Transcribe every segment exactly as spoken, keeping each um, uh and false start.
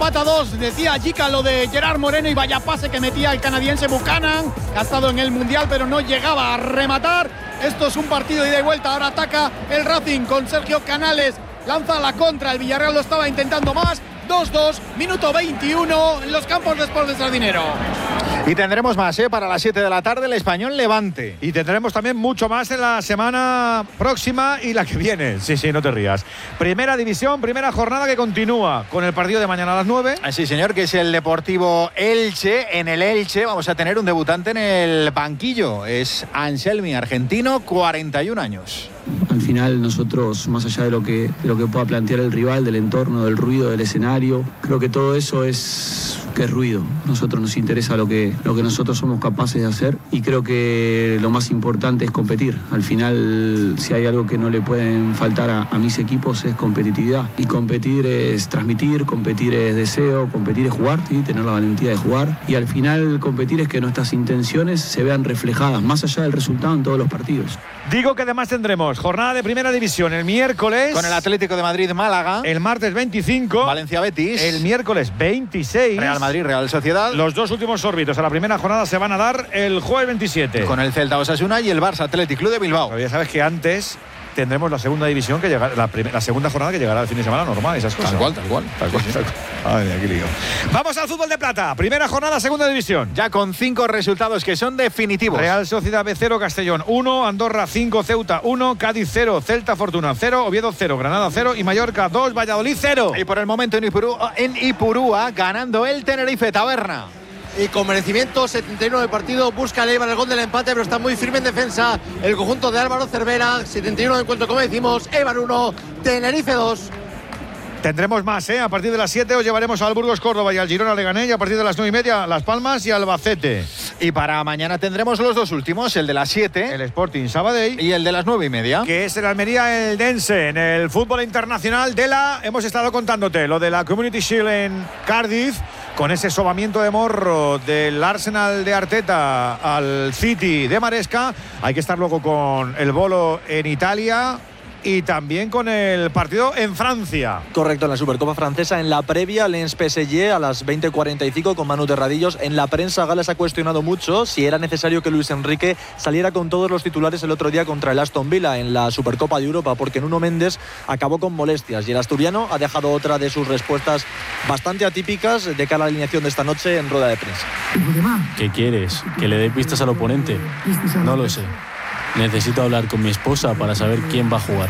empata a dos. Decía Jica lo de Gerard Moreno y vaya pase que metía el canadiense Buchanan, que ha estado en el Mundial pero no llegaba a rematar. Esto es un partido de ida y vuelta. Ahora ataca el Racing con Sergio Canales. Lanza la contra. El Villarreal lo estaba intentando más. dos dos, minuto veintiuno en los campos de Sport de Sardinero. Y tendremos más, ¿eh? Para las siete de la tarde, el Español Levante. Y tendremos también mucho más en la semana próxima y la que viene. Sí, sí, no te rías. Primera división, primera jornada que continúa con el partido de mañana a las nueve. Sí, señor, que es el Deportivo Elche. En el Elche vamos a tener un debutante en el banquillo. Es Anselmi, argentino, cuarenta y un años. Al final nosotros, más allá de lo que, de lo que pueda plantear el rival, del entorno, del ruido, del escenario, creo que todo eso es, que es ruido. A nosotros nos interesa lo que, lo que nosotros somos capaces de hacer y creo que lo más importante es competir. Al final, si hay algo que no le pueden faltar a, a mis equipos es competitividad. Y competir es transmitir, competir es deseo, competir es jugar, ¿sí? Tener la valentía de jugar. Y al final competir es que nuestras intenciones se vean reflejadas, más allá del resultado en todos los partidos. Digo que además tendremos jornada de primera división el miércoles con el Atlético de Madrid Málaga, el martes veinticinco Valencia Betis, el miércoles veintiséis Real Madrid Real Sociedad. Los dos últimos órbitos a la primera jornada se van a dar el jueves veintisiete con el Celta Osasuna y el Barça Athletic Club de Bilbao. Pero ya sabes que antes tendremos la segunda división que llegará, la, la segunda jornada que llegará el fin de semana normal, esas cosas. Tal cual, tal cual. Tal cual, tal cual. Ay, aquí lío. Vamos al fútbol de plata. Primera jornada, segunda división. Ya con cinco resultados que son definitivos. Real Sociedad B cero, Castellón uno, Andorra cinco, Ceuta uno, Cádiz cero, Celta Fortuna cero, Oviedo cero, Granada cero y Mallorca dos, Valladolid cero. Y por el momento en Ipurúa, en Ipurúa ganando el Tenerife Taberna. Y con merecimiento, setenta y uno de partido, busca el Eibar el gol del empate, pero está muy firme en defensa el conjunto de Álvaro Cervera. setenta y uno de encuentro, como decimos, Eibar uno, Tenerife dos. Tendremos más, ¿eh? A partir de las siete os llevaremos al Burgos Córdoba y al Girona Leganés, y a partir de las nueve y media Las Palmas y Albacete. Y para mañana tendremos los dos últimos, el de las siete, el Sporting Sabadell, y el de las nueve y media, que es el Almería Eldense. En el fútbol internacional de la hemos estado contándote lo de la Community Shield en Cardiff, con ese sobamiento de morro del Arsenal de Arteta al City de Maresca. Hay que estar luego con el bolo en Italia y también con el partido en Francia. Correcto, en la Supercopa francesa, en la previa, Lens P S G a las veinte cuarenta y cinco con Manu Terradillos. En la prensa, Gales ha cuestionado mucho si era necesario que Luis Enrique saliera con todos los titulares el otro día contra el Aston Villa en la Supercopa de Europa, porque Nuno Méndez acabó con molestias y el asturiano ha dejado otra de sus respuestas bastante atípicas de cara a la alineación de esta noche en rueda de prensa. ¿Qué quieres? ¿Que le dé pistas al oponente? No lo sé. Necesito hablar con mi esposa para saber quién va a jugar.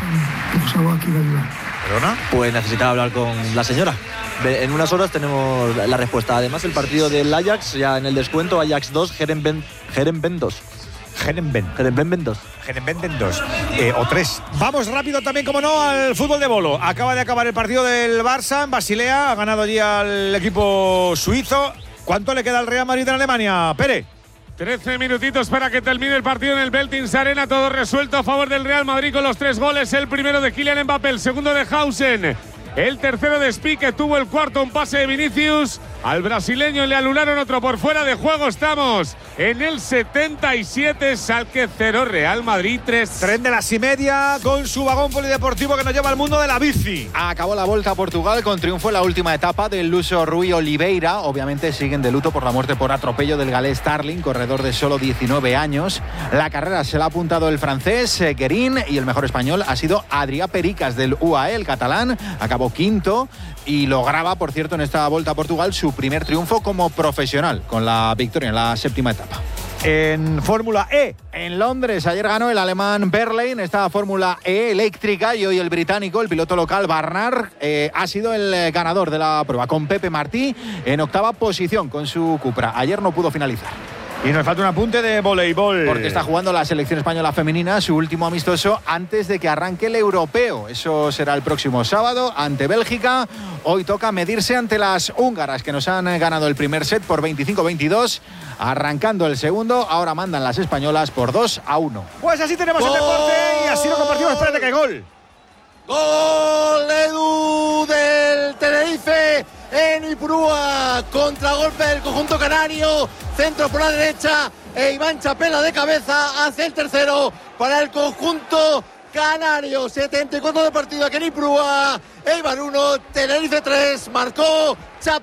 ¿Perdona? Pues necesitaba hablar con la señora. En unas horas tenemos la respuesta. Además, el partido del Ajax, ya en el descuento, Ajax dos, Herenben dos. Herenben. Herenben dos. Herenben dos. Eh, o tres. Vamos rápido también, como no, al fútbol de bolo. Acaba de acabar el partido del Barça en Basilea. Ha ganado allí al equipo suizo. ¿Cuánto le queda al Real Madrid en Alemania, Pere? trece minutitos para que termine el partido en el Veltins Arena. Todo resuelto a favor del Real Madrid con los tres goles. El primero de Kylian Mbappé, el segundo de Hausen, el tercero de Spi, que tuvo el cuarto, un pase de Vinicius. Al brasileño le anularon otro por fuera de juego. Estamos en el setenta y siete, Schalke cero, Real Madrid tres. Tren de las y media con su vagón polideportivo que nos lleva al mundo de la bici. Acabó la Volta a Portugal con triunfo en la última etapa del luso Rui Oliveira. Obviamente siguen de luto por la muerte por atropello del galés Starling, corredor de solo diecinueve años. La carrera se la ha apuntado el francés Guerin y el mejor español ha sido Adrià Pericas del U A E, el catalán. Acabó quinto y lograba, por cierto, en esta Volta a Portugal su primer triunfo como profesional, con la victoria en la séptima etapa. En Fórmula E, en Londres, ayer ganó el alemán Berlin, esta Fórmula E eléctrica, y hoy el británico, el piloto local Barnard, eh, ha sido el ganador de la prueba, con Pepe Martí en octava posición con su Cupra. Ayer no pudo finalizar. Y nos falta un apunte de voleibol. Porque está jugando la selección española femenina su último amistoso antes de que arranque el europeo. Eso será el próximo sábado ante Bélgica. Hoy toca medirse ante las húngaras, que nos han ganado el primer set por veinticinco veintidós. Arrancando el segundo, ahora mandan las españolas por dos a uno. Pues así tenemos ¡Gol! El deporte y así lo compartimos. Espérate que hay gol. Gol Edu del Tenerife en Ipurúa, contragolpe del conjunto canario, centro por la derecha e Iván Chapela de cabeza hace el tercero para el conjunto canario. setenta y cuatro de partido aquí en Ipurúa, Eibar uno, Tenerife tres, marcó Chapela.